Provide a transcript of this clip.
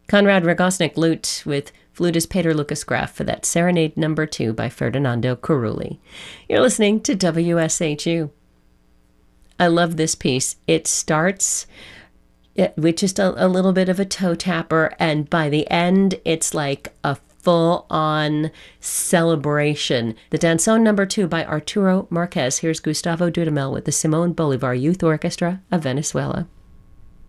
Konrad Rogosnik lute with flutist Peter Lucas Graf for that Serenade Number 2 by Ferdinando Carulli. You're listening to WSHU. I love this piece. It starts with just a little bit of a toe tapper, and by the end, it's like a full-on celebration. The Danzón Number 2 by Arturo Marquez. Here's Gustavo Dudamel with the Simón Bolívar Youth Orchestra of Venezuela.